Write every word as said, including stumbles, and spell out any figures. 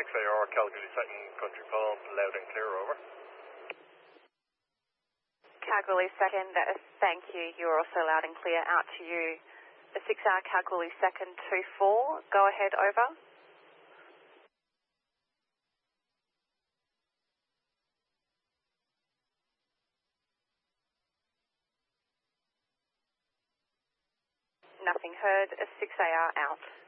A R, Calgary second, Country Palms, loud and clear, over. Kalgoorlie second, uh, thank you. You're also loud and clear. Out to you. The six R Kalgoorlie second, two four. Go ahead, over. Nothing heard. A six A R out.